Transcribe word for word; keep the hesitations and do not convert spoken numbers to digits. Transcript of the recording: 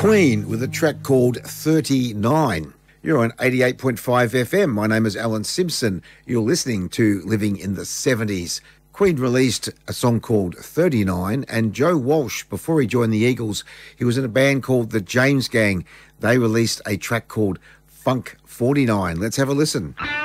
Queen with a track called thirty-nine. You're on eighty-eight point five F M. My name is Alan Simpson. You're listening to Living in the seventies. Queen released a song called thirty-nine, and Joe Walsh, before he joined the Eagles, he was in a band called the James Gang. They released a track called Funk forty-nine. Let's have a listen.